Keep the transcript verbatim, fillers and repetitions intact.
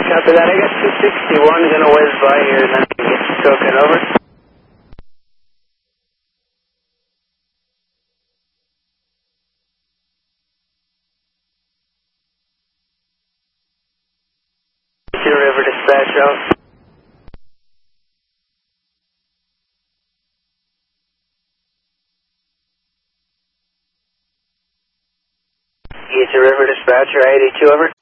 Copy that. I got two sixty-one gonna whiz by here and then I can get you token over. Two River dispatch out. Get to River dispatcher eighty-two over.